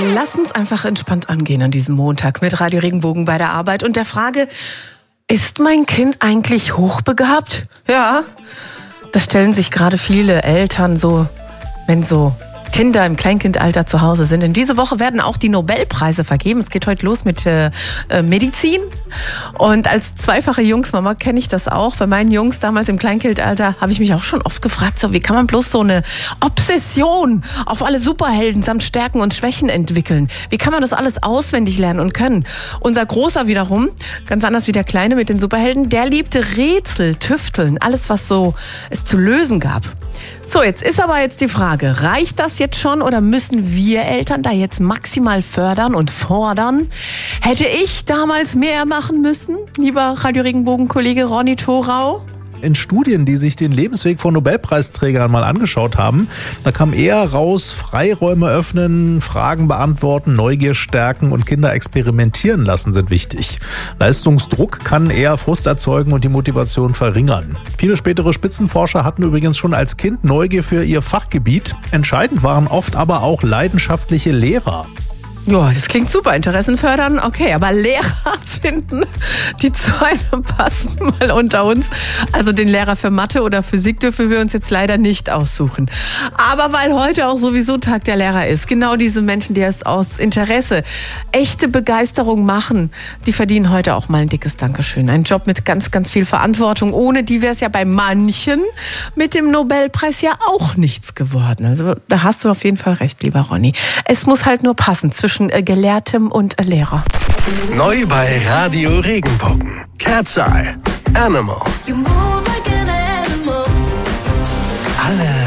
Lass uns einfach entspannt angehen an diesem Montag mit Radio Regenbogen bei der Arbeit und der Frage, ist mein Kind eigentlich hochbegabt? Ja, das stellen sich gerade viele Eltern so, wenn so Kinder im Kleinkindalter zu Hause sind. In diese Woche werden auch die Nobelpreise vergeben. Es geht heute los mit Medizin. Und als zweifache Jungsmama kenne ich das auch. Bei meinen Jungs damals im Kleinkindalter habe ich mich auch schon oft gefragt, so wie kann man bloß so eine Obsession auf alle Superhelden samt Stärken und Schwächen entwickeln? Wie kann man das alles auswendig lernen und können? Unser Großer wiederum, ganz anders wie der Kleine mit den Superhelden, der liebte Rätsel, Tüfteln, alles was so es zu lösen gab. So, jetzt ist aber die Frage, reicht das jetzt schon oder müssen wir Eltern da jetzt maximal fördern und fordern? Hätte ich damals mehr machen müssen, lieber Radio Regenbogen-Kollege Ronny Thorau? In Studien, die sich den Lebensweg von Nobelpreisträgern mal angeschaut haben, da kam eher raus, Freiräume öffnen, Fragen beantworten, Neugier stärken und Kinder experimentieren lassen sind wichtig. Leistungsdruck kann eher Frust erzeugen und die Motivation verringern. Viele spätere Spitzenforscher hatten übrigens schon als Kind Neugier für ihr Fachgebiet. Entscheidend waren oft aber auch leidenschaftliche Lehrer. Ja, das klingt super. Interessen fördern, okay, aber Lehrer finden, die zu einem passen, mal unter uns. Also den Lehrer für Mathe oder Physik dürfen wir uns jetzt leider nicht aussuchen. Aber weil heute auch sowieso Tag der Lehrer ist, genau diese Menschen, die es aus Interesse echte Begeisterung machen, die verdienen heute auch mal ein dickes Dankeschön. Ein Job mit ganz, ganz viel Verantwortung. Ohne die wäre es ja bei manchen mit dem Nobelpreis ja auch nichts geworden. Also da hast du auf jeden Fall recht, lieber Ronny. Es muss halt nur passen zwischen Gelehrtem und Lehrer. Neu bei Radio Regenbogen. Cat's Eye. Animal. Alle